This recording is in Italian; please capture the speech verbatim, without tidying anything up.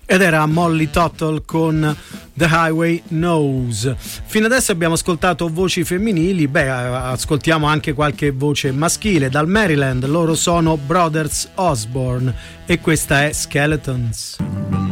Ed era Molly Tuttle con The Highway Knows. Fino adesso abbiamo ascoltato voci femminili, beh, ascoltiamo anche qualche voce maschile. Dal Maryland loro sono Brothers Osborne e questa è Skeletons.